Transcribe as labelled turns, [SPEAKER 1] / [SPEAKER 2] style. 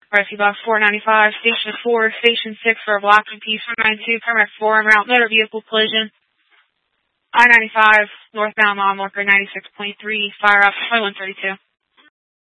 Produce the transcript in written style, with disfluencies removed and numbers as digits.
[SPEAKER 1] Rescue Box 495, Station 4, Station 6 for a block and P 492, Permit 4, en route motor vehicle collision. I-95, northbound mile marker 96.3, fire up 2132.